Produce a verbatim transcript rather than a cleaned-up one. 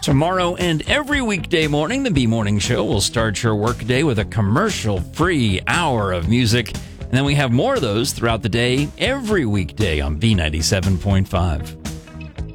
Tomorrow and every weekday morning, the B Morning Show will start your workday with a commercial-free hour of music. And then we have more of those throughout the day, every weekday on B ninety-seven point five.